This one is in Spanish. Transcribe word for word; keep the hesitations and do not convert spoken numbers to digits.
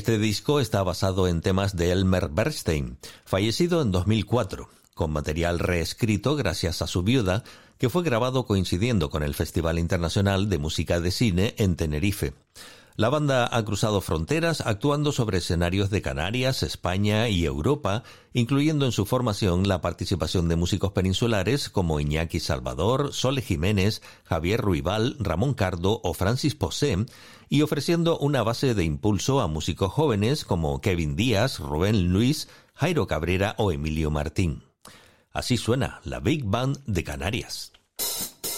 Este disco está basado en temas de Elmer Bernstein, fallecido en dos mil cuatro, con material reescrito gracias a su viuda, que fue grabado coincidiendo con el Festival Internacional de Música de Cine en Tenerife. La banda ha cruzado fronteras actuando sobre escenarios de Canarias, España y Europa, incluyendo en su formación la participación de músicos peninsulares como Iñaki Salvador, Sole Jiménez, Javier Ruibal, Ramón Cardo o Francis Posé, y ofreciendo una base de impulso a músicos jóvenes como Kevin Díaz, Rubén Luis, Jairo Cabrera o Emilio Martín. Así suena la Big Band de Canarias.